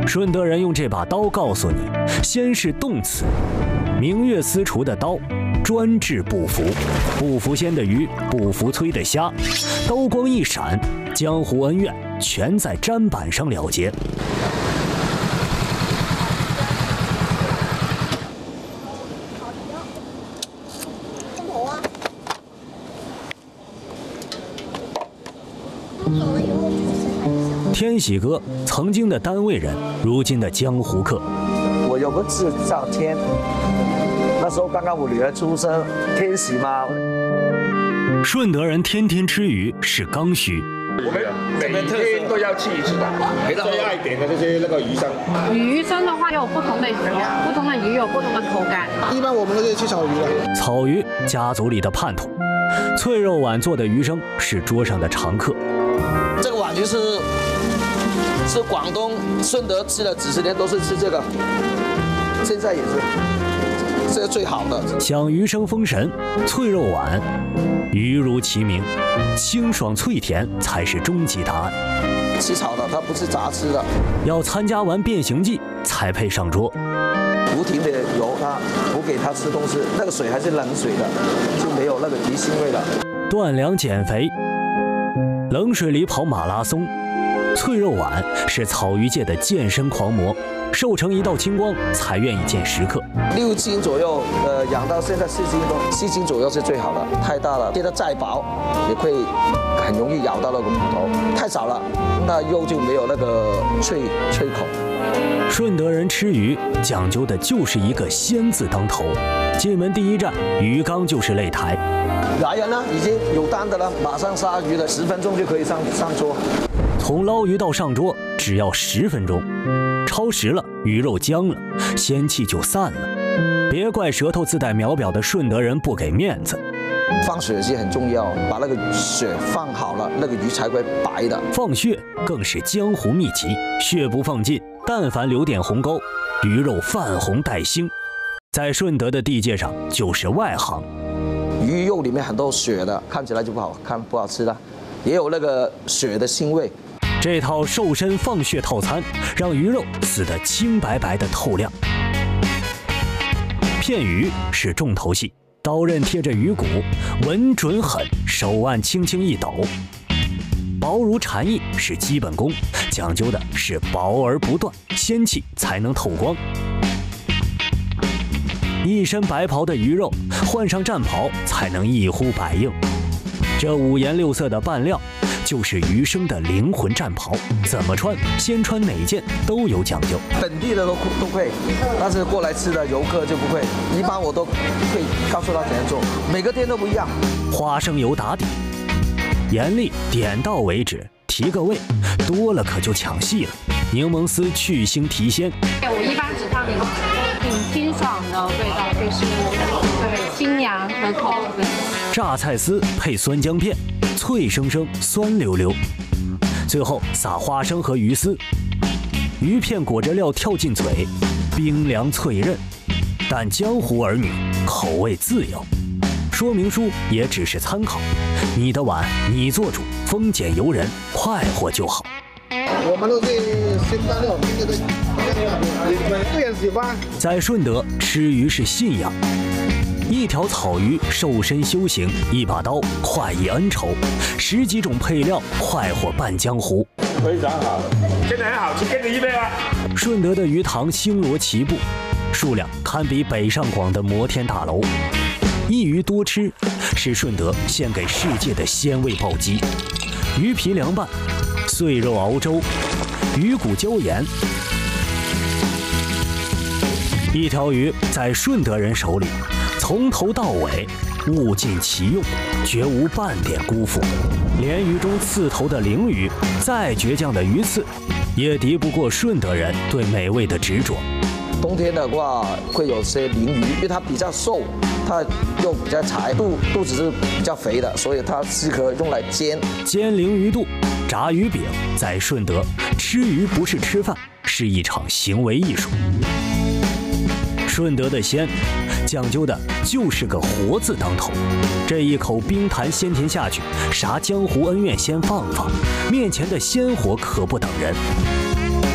顺德人用这把刀告诉你：先是动词，明月私厨的刀，专治不服，不服鲜的鱼，不服催的虾，刀光一闪，江湖恩怨全在砧板上了结。天喜哥，曾经的单位人，如今的江湖客。 我有个字叫天，那时候刚刚我女儿出生，天喜嘛。 顺德人天天吃鱼是刚需， 我们每天都要吃一次的。最爱点的就是那个鱼生。 鱼生的话有不同的鱼，不同的鱼有不同的口感。 一般我们都是吃草鱼的。 草鱼，家族里的盼头。脆肉碗做的鱼生是桌上的常客。 这个碗就是广东顺德吃了几十年都是吃这个，现在也是这个最好的。 享鱼生封神，脆肉碗，鱼如其名，清爽脆甜才是终极答案。 吃炒的，它不是杂吃的。 要参加完变形计才配上桌。 不停的游它，不给它吃东西，那个水还是冷水的，就没有那个鱼腥味了。 断粮减肥，冷水里跑马拉松。脆肉碗是草鱼界的健身狂魔，瘦成一道青光才愿意见食客。 6斤左右，养到现在4斤多，7斤左右是最好的。太大了，切得再薄也会很容易咬到那个骨头。太少了，那肉就没有那个脆口。 顺德人吃鱼讲究的就是一个鲜字当头，进门第一站鱼缸就是擂台。 来人呢，已经有单的了，马上杀鱼了，10分钟就可以上桌。 从捞鱼到上桌只要10分钟，超时了鱼肉僵了，鲜气就散了。别怪舌头自带秒表的顺德人不给面子。 放血是很重要，把那个血放好了，那个鱼才会白的。 放血更是江湖秘籍，血不放尽，但凡留点红沟，鱼肉泛红带腥，在顺德的地界上就是外行。 鱼肉里面很多血的，看起来就不好看、不好吃的，也有那个血的腥味。 这套瘦身放血套餐，让鱼肉死得清白白的透亮。片鱼是重头戏，刀刃贴着鱼骨，稳准狠，手腕轻轻一抖。薄如蝉翼是基本功，讲究的是薄而不断，鲜气才能透光。一身白袍的鱼肉，换上战袍才能一呼百应。这5颜6色的扮料，就是鱼生的灵魂战袍，怎么穿，先穿哪件都有讲究。 本地的都会，但是过来吃的游客就不会。一般我都会告诉他怎样做，每个店都不一样。 花生油打底，盐粒点到为止，提个味，多了可就抢戏了。柠檬丝去腥提鲜， 我一般只放柠檬，挺清爽的味道，就是对清凉可口。 榨菜丝配酸姜片，脆生生，酸溜溜。最后撒花生和鱼丝，鱼片裹着料跳进嘴，冰凉脆韧。但江湖儿女口味自由，说明书也只是参考。你的碗你做主，丰俭由人，快活就好。 我们都是新干料，对人喜欢。 在顺德吃鱼是信仰。一条草鱼瘦身修行，一把刀快意恩仇，10几种配料快活拌江湖。 非常好，真的很好吃，跟你一杯啊！ 顺德的鱼塘星罗棋布，数量堪比北上广的摩天大楼。一鱼多吃是顺德献给世界的鲜味暴击。鱼皮凉拌，碎肉熬粥，鱼骨椒盐。一条鱼在顺德人手里，从头到尾物尽其用，绝无半点辜负。鲢鱼中刺头的鲮鱼，再倔强的鱼刺，也敌不过顺德人对美味的执着。 冬天的话会有些鲮鱼，因为它比较瘦，它肉比较柴，肚子是比较肥的，所以它适合用来煎。 煎鲮鱼肚，炸鱼饼，在顺德吃鱼不是吃饭，是一场行为艺术。顺德的鲜，讲究的就是个活字当头。这一口冰坛鲜甜下去，啥江湖恩怨先放放，面前的鲜活可不等人。